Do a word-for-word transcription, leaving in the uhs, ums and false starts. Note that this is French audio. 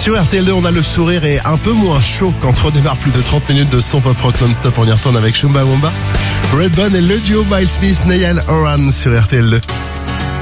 Sur R T L deux, on a le sourire et un peu moins chaud quand on démarre plus de trente minutes de son pop rock non-stop. On y retourne avec Chumbawamba, Redbone et le duo Miles Smith, Niall Horan sur R T L deux.